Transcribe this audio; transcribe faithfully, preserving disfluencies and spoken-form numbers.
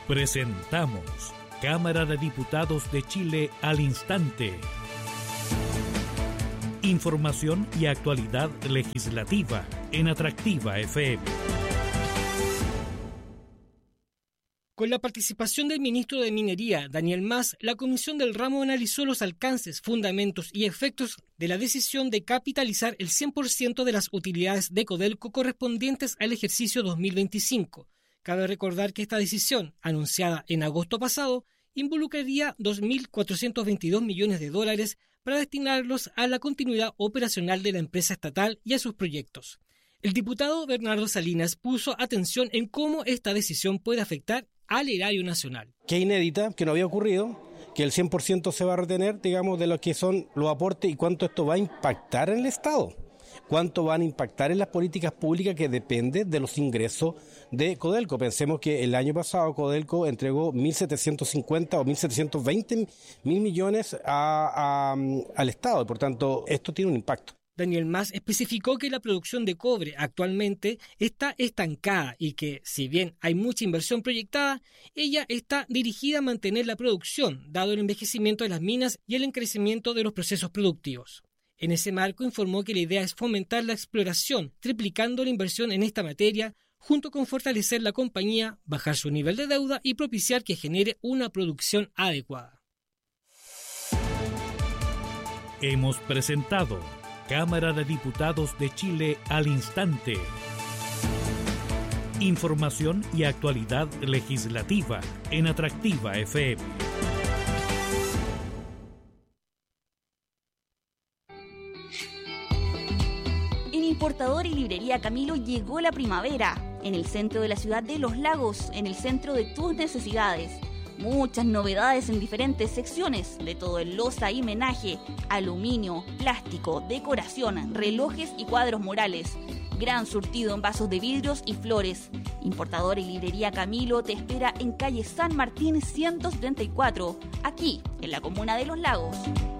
Presentamos Cámara de Diputados de Chile al instante. Información y actualidad legislativa en Atractiva F M. Con la participación del ministro de Minería, Daniel Mas, la comisión del ramo analizó los alcances, fundamentos y efectos de la decisión de capitalizar el cien por ciento de las utilidades de Codelco correspondientes al ejercicio dos mil veinticinco. Cabe recordar que esta decisión, anunciada en agosto pasado, involucraría dos mil cuatrocientos veintidós millones de dólares para destinarlos a la continuidad operacional de la empresa estatal y a sus proyectos. El diputado Bernardo Salinas puso atención en cómo esta decisión puede afectar al erario nacional. Que inédita, que no había ocurrido, que el cien por ciento se va a retener, digamos, de lo que son los aportes y cuánto esto va a impactar en el Estado. Cuánto van a impactar en las políticas públicas que dependen de los ingresos de Codelco. Pensemos que el año pasado Codelco entregó mil setecientos cincuenta o mil setecientos veinte mil millones a, a, al Estado y por tanto esto tiene un impacto. Daniel Mas especificó que la producción de cobre actualmente está estancada y que, si bien hay mucha inversión proyectada, ella está dirigida a mantener la producción, dado el envejecimiento de las minas y el encarecimiento de los procesos productivos. En ese marco informó que la idea es fomentar la exploración, triplicando la inversión en esta materia, junto con fortalecer la compañía, bajar su nivel de deuda y propiciar que genere una producción adecuada. Hemos presentado Cámara de Diputados de Chile al instante. Información y actualidad legislativa en Atractiva F M. En Importador y Librería Camilo llegó la primavera. En el centro de la ciudad de Los Lagos, en el centro de tus necesidades. Muchas novedades en diferentes secciones, de todo en loza y menaje, aluminio, plástico, decoración, relojes y cuadros murales. Gran surtido en vasos de vidrios y flores. Importador y Librería Camilo te espera en calle San Martín ciento treinta y cuatro, aquí, en la comuna de Los Lagos.